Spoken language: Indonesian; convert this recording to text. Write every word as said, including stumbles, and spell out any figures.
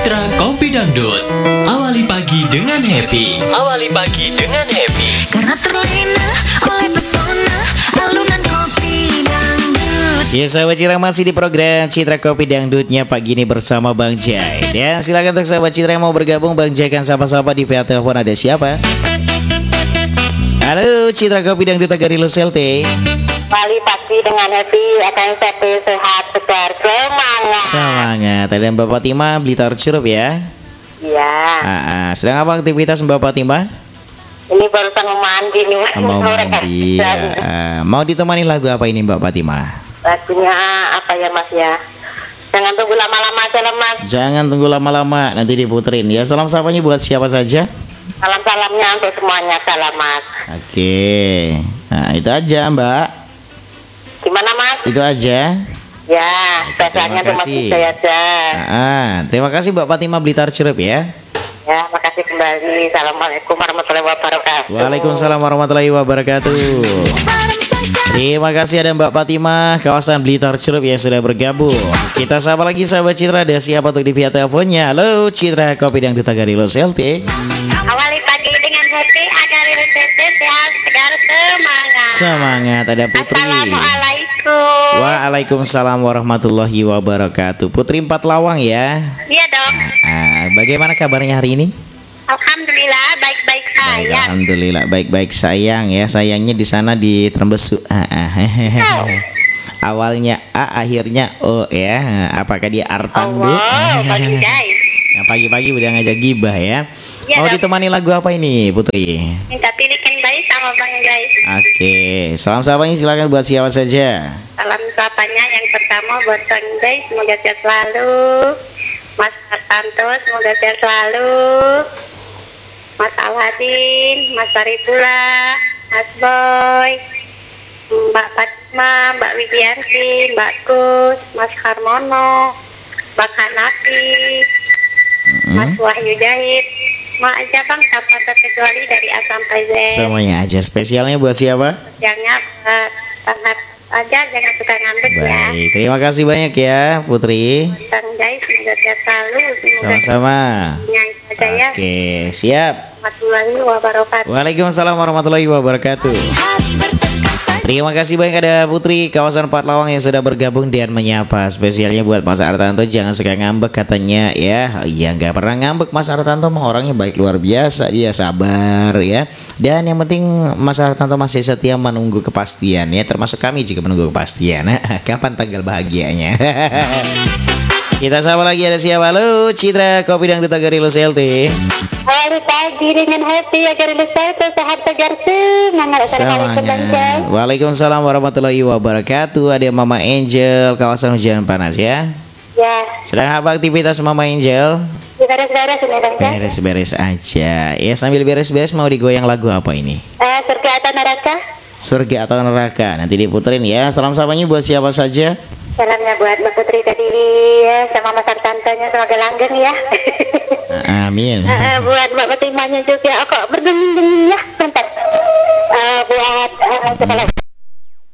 Citra Kopi Dangdut. Awali pagi dengan happy. Awali pagi dengan happy. Karena terlena oleh pesona alunan kopi dangdut. Ya sahabat Citra, masih di program Citra Kopi Dangdutnya pagi ini bersama Bang Jai. Dan silakan untuk sahabat Citra yang mau bergabung, Bang Jai kan sapa-sapa di via telepon. Ada siapa? Halo Citra Kopi Dangdut Agari Luselte. Wali pagi dengan happy, akan happy, sehat, segar, semangat. Semangat. Ada Mbak Fatima Blitar Curup ya? Iya. Ah, ah. Sedang apa aktivitas Mbak Fatima? Ini barusan mau mandi nih. Mau mandi. Ya. Ah, mau ditemani lagu apa ini Mbak Fatima? Lagunya apa ya Mas ya? Jangan tunggu lama-lama aja lah Mas. Jangan tunggu lama-lama, nanti diputerin ya. Salam sapanya buat siapa saja? Salam-salamnya untuk semuanya, salam Mas. Oke. Nah itu aja Mbak. Gimana Mas? Itu aja. Ya, spesialnya untuk Mas kasih. saya aja. Ah, terima kasih Mbak Fatima Blitar Curup ya. Ya, makasih kembali. Assalamualaikum warahmatullahi wabarakatuh. Waalaikumsalam warahmatullahi wabarakatuh. Terima kasih ada Mbak Fatima kawasan Blitar Curup yang sudah bergabung. Kita sapa lagi sahabat Citra, ada siapa untuk di via teleponnya? Halo Citra Kopi Dangdut Agari Luselte. Awali pagi dengan happy, agar sehat, sehat, segar, semangat. Semangat, ada Putri. Assalamualaikum. Waalaikumsalam warahmatullahi wabarakatuh. Putri Empat Lawang ya. Iya dong. Ah, bagaimana kabarnya hari ini? Alhamdulillah baik-baik Baik, saya. Alhamdulillah baik-baik sayang ya. Sayangnya di sana di Trembesu. Ah, ah. Awalnya A, akhirnya O ya. Apakah dia Artandu? Oh, pagi guys. Nah, pagi-pagi udah ngajak gibah ya. Ya, Mau dong. ditemani lagu apa ini Putri? Minta pilihkan guys sama bang guys. Oke, salam sapanya silakan buat siapa saja. Salam sapanya yang pertama buat bang guys, semoga sehat selalu. Mas Artanto semoga sehat selalu. Mas Aladin, Mas Saripula, Mas Boy, Mbak Fatima, Mbak Widianti, Mbak Kus, Mas Harmono, Bang Hanafi, Mas Wahyu Jahid. Mau aja bang, tanpa terkecuali dari A sampai Z. Semuanya aja. Spesialnya buat siapa? Spesialnya buat Bang Hat aja, jangan suka ngambek ya. Baik, terima kasih banyak ya Putri. Bang guys, semoga sehat selalu. Semoga Sama-sama. yang saja ya. Oke, siap. Warahmatullahi wabarakatuh. Waalaikumsalam warahmatullahi wabarakatuh. Hari berterkasa. Terima kasih banyak ada Putri kawasan Empat Lawang yang sudah bergabung dan menyapa. Spesialnya buat Mas Artanto, jangan suka ngambek katanya ya. Iya, nggak pernah ngambek Mas Artanto, mah orangnya baik luar biasa, dia sabar ya. Dan yang penting Mas Artanto masih setia menunggu kepastian ya, termasuk kami juga menunggu kepastian. Kapan tanggal bahagianya? Kita sapa lagi, ada siapa? Halo Citra Kopi Dangdut Agari Luselte. Hari pagi dengan happy agar saya sehat segar semangat. Semangat. Waalaikumsalam warahmatullahi wabarakatuh. Ada Mama Angel kawasan hujan panas ya. Ya, Sedang apa aktivitas Mama Angel? beres-beres ini bang ya. Beres-beres aja. Ya sambil beres-beres mau digoyang lagu apa ini? Eh, surga atau neraka? Surga atau neraka? Nanti diputerin ya. Salam sapanya buat siapa saja? Salamnya buat Mbak Putri tadi ya, sama Mas Artantonya semoga langgeng ya. Amin. Eh, buat Mbak Fatimanya juga, oh, kok berdenging ya, bentar. Eh, buat eh, siapa lagi?